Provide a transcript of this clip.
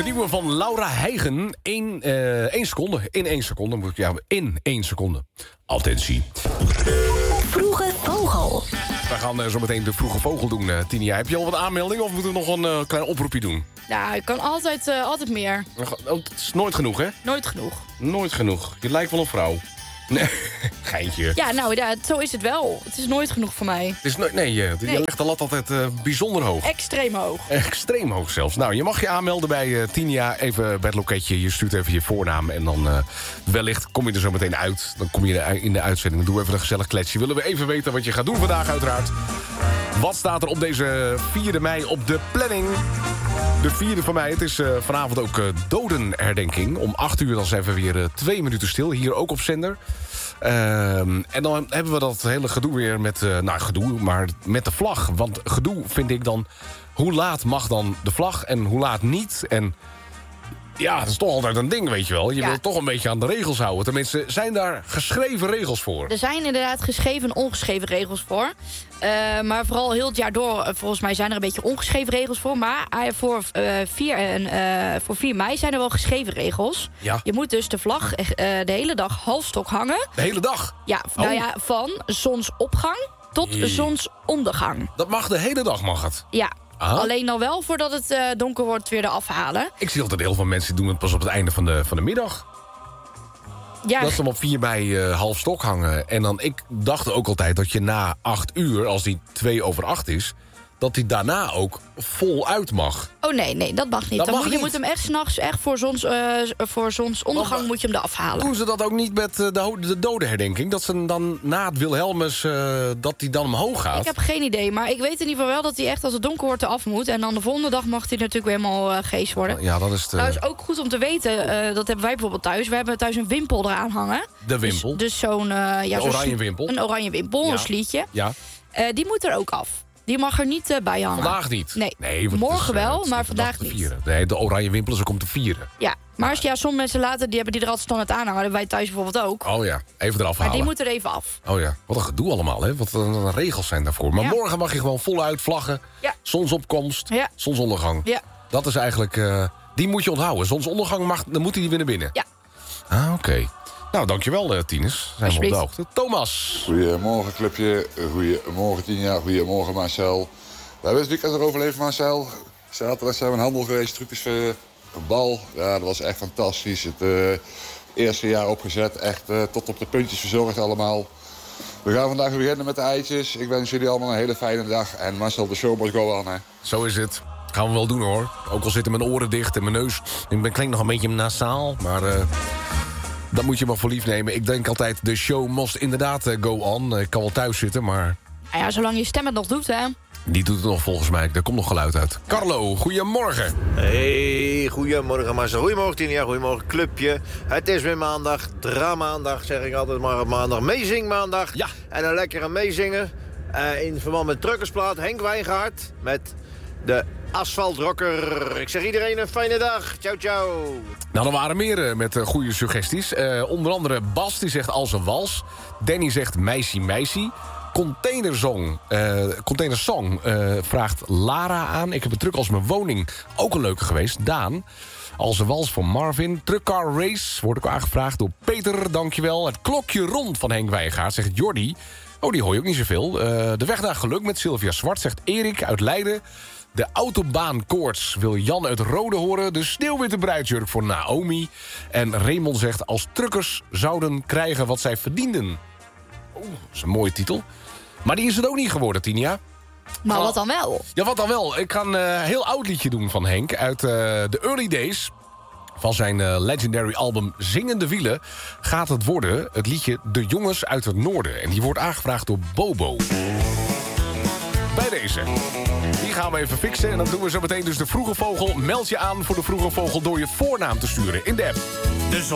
een nieuwe van Laura Heigen. 1 seconde. In 1 seconde moet ik... Ja, in 1 seconde. Attentie. Vroege Vogel. We gaan zo meteen de Vroege Vogel doen, Tinia. Heb je al wat aanmeldingen of moeten we nog een klein oproepje doen? Ja, ik kan altijd meer. Oh, het is nooit genoeg, hè? Nooit genoeg. Nooit genoeg. Je lijkt wel een vrouw. Nee, geintje. Ja, nou, ja, zo is het wel. Het is nooit genoeg voor mij. Het is je legt de lat altijd bijzonder hoog. Extreem hoog. Extreem hoog zelfs. Nou, je mag je aanmelden bij Tinia. Even bij het loketje. Je stuurt even je voornaam. En dan wellicht kom je er zo meteen uit. Dan kom je in de uitzending. Dan doen we even een gezellig kletsje. Willen we even weten wat je gaat doen vandaag uiteraard. Wat staat er op deze 4e mei op de planning? De 4e van mei. Het is vanavond ook dodenherdenking. Om 8 uur dan zijn we weer 2 minuten stil. Hier ook op zender. En dan hebben we dat hele gedoe weer met... maar met de vlag. Want gedoe vind ik dan... Hoe laat mag dan de vlag en hoe laat niet? En ja, dat is toch altijd een ding, weet je wel. Je wilt toch een beetje aan de regels houden. Tenminste, zijn daar geschreven regels voor? Er zijn inderdaad geschreven en ongeschreven regels voor. Maar vooral heel het jaar door, volgens mij zijn er een beetje ongeschreven regels voor. Maar voor 4 mei zijn er wel geschreven regels. Ja. Je moet dus de vlag de hele dag halfstok hangen. De hele dag? Ja, nou ja, van zonsopgang tot zonsondergang. Dat mag de hele dag, mag het? Ja. Aha. Alleen dan wel voordat het donker wordt weer eraf halen. Ik zie altijd heel veel mensen doen het pas op het einde van de middag. Ja. Dat ze hem op 4 mei half stok hangen. En dan, ik dacht ook altijd dat je na 8 uur, als die 2/8 is... dat die daarna ook voluit mag. Oh nee, dat mag niet. Dat mag je niet. moet hem echt 's nachts, echt voor zonsondergang moet je hem eraf halen. Doen ze dat ook niet met de dodenherdenking? Dat ze dan na het Wilhelmus, dat die dan omhoog gaat? Ik heb geen idee, maar ik weet in ieder geval wel dat hij echt als het donker wordt eraf moet. En dan de volgende dag mag hij natuurlijk weer helemaal geest worden. Ja, dat is Nou, is ook goed om te weten, dat hebben wij bijvoorbeeld thuis. We hebben thuis een wimpel eraan hangen. De wimpel? Dus zo'n... oranje wimpel? Een oranje wimpel, Ja. een slietje. Ja. Die moet er ook af. Die mag er niet bij hangen. Vandaag niet? Nee, want morgen het is, wel, het is maar de dag vandaag te niet. vieren. Nee, de oranje wimpel is ook om te vieren. Ja, maar sommige mensen later, die hebben die er altijd standaard aan hangen. Dat hebben wij thuis bijvoorbeeld ook. Oh ja, even eraf Maar halen. die moet er even af. Oh ja, wat een gedoe allemaal, hè? Wat een regels zijn daarvoor. Maar Ja. morgen mag je gewoon voluit vlaggen. Ja. Zonsopkomst, Ja. zonsondergang. Ja. Dat is eigenlijk... die moet je onthouden. Zonsondergang dan moet hij weer naar binnen. Ja. Ah, oké. Nou, dankjewel, Tines. Zijn we op de hoogte. Thomas. Goedemorgen, clubje. Goedemorgen, Tina. Goedemorgen, Marcel. We hebben het weekend er overleefd, Marcel. Zaterdag zijn we in handel geweest. Trucjes een bal. Ja, dat was echt fantastisch. Het eerste jaar opgezet. Echt tot op de puntjes verzorgd allemaal. We gaan vandaag weer beginnen met de eitjes. Ik wens jullie allemaal een hele fijne dag. En Marcel, de show moet go on, hè. Zo is het. Gaan we wel doen, hoor. Ook al zitten mijn oren dicht en mijn neus... Ik klink nog een beetje nasaal, maar... dat moet je maar voor lief nemen. Ik denk altijd, de show must inderdaad go on. Ik kan wel thuis zitten, maar... Nou ja, zolang je stem het nog doet, hè. Die doet het nog volgens mij. Er komt nog geluid uit. Carlo, goedemorgen. Hey, goedemorgen Marcel. Goedemorgen Tina, goedemorgen clubje. Het is weer maandag, dramaandag zeg ik altijd maar op maandag. Meezing maandag. Ja. En een lekkere meezingen. In verband met Truckersplaat Henk Wijngaard met de Asfaltrocker. Ik zeg iedereen een fijne dag. Ciao, ciao. Nou, er waren meer met goede suggesties. Onder andere Bas, die zegt als een wals. Danny zegt meisje, meisje. Containersong vraagt Lara aan. Ik heb het druk als mijn woning. Ook een leuke geweest. Daan. Als een wals van Marvin. Truckcar Race wordt ook aangevraagd door Peter. Dankjewel. Het klokje rond van Henk Wijngaard, zegt Jordi. Oh, die hoor je ook niet zoveel. De weg naar geluk met Sylvia Zwart, zegt Erik uit Leiden. De autobaankoorts wil Jan uit Rode horen. De sneeuwwitte bruidsjurk voor Naomi. En Raymond zegt als truckers zouden krijgen wat zij verdienden. Oh, dat is een mooie titel. Maar die is het ook niet geworden, Tinia. Maar wat dan wel? Ja, wat dan wel? Ik ga een heel oud liedje doen van Henk. Uit de early days van zijn legendary album Zingende Wielen gaat het worden het liedje De Jongens uit het Noorden. En die wordt aangevraagd door Bobo. Bij deze. Die gaan we even fixen. En dan doen we zo meteen dus de Vroege Vogel. Meld je aan voor de Vroege Vogel door je voornaam te sturen in de app.